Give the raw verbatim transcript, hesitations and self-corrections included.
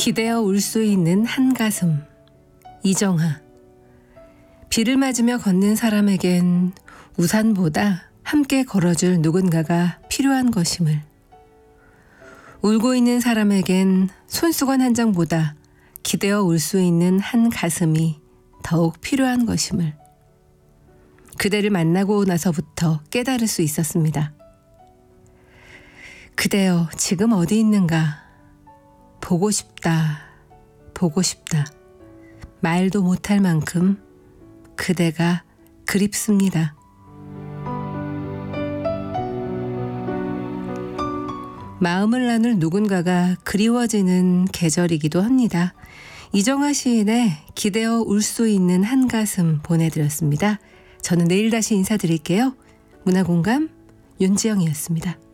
기대어 울 수 있는 한 가슴. 이정하. 비를 맞으며 걷는 사람에겐 우산보다 함께 걸어줄 누군가가 필요한 것임을, 울고 있는 사람에겐 손수건 한 장보다 기대어 울 수 있는 한 가슴이 더욱 필요한 것임을 그대를 만나고 나서부터 깨달을 수 있었습니다. 그대여, 지금 어디 있는가? 보고 싶다, 보고 싶다. 말도 못할 만큼 그대가 그립습니다. 마음을 나눌 누군가가 그리워지는 계절이기도 합니다. 이정하 시인의 기대어 울 수 있는 한 가슴 보내드렸습니다. 저는 내일 다시 인사드릴게요. 문화공감 윤지영이었습니다.